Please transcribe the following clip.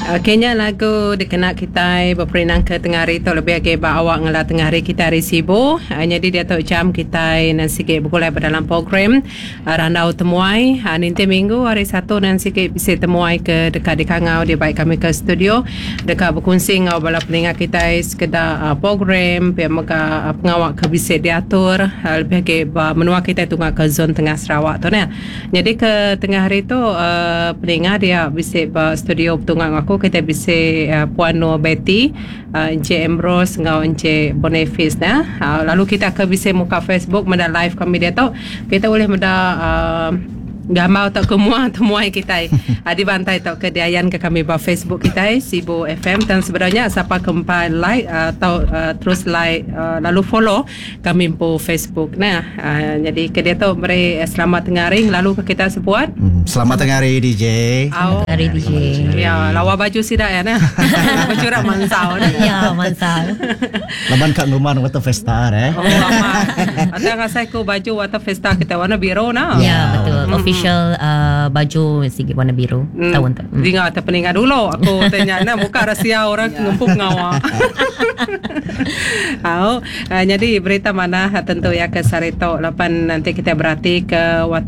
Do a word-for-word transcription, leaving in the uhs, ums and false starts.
Okeynya lagu dikenal kita berperinang ke tengah hari tu lebih lagi ba awak ngala tengah hari kita hari sibuk. Uh, jadi dia tu jam kita nan sikit bergulai dalam program uh, randau temuai. Uh, nanti minggu hari satu nan sikit bisa temuai ke dekat di Kangau dia baik kami ke studio dekat berkongsi ngau bala peningat kita sekedar uh, program biar maka uh, pengawak ke bisa diatur uh, lebih lagi ba menua kita tunggu ke zon tengah Sarawak tu nah. Jadi ke tengah hari tu uh, peningat dia bisa ba studio tunggu aku kita bisa uh, Puan Nur Betty, uh, Encik Ambrose ngau Encik Boniface nah. Uh, lalu kita ke bisa muka Facebook menda live kami dia tu kita boleh menda uh, gambar tak kemua temuai kita uh, di bantai tak ke diayan ke kami ba Facebook kita Sibu F M dan sebenarnya siapa kempai like uh, atau uh, terus like uh, lalu follow kami po Facebook nah. Uh, jadi ke dia tu beri uh, selamat tengah hari lalu ke kita sebuat hmm, selamat tengah hari D J. Oh, hari D J. Ya, lawa baju sidak ya nah. Baju rak mansau nah. Ya, mansau. Laban kat rumah Water Festa eh. Oh, amat. Ada ngasai ko baju Water Festa kita warna biru nah. Ya, betul. Official uh, baju sikit warna biru. Hmm. Tahun tu. Hmm. Dengar tak peningat dulu aku tanya nah muka rahsia orang ngumpul ngawa. Oh, uh, jadi berita mana tentu ya ke Sarito lapan nanti kita berarti ke Water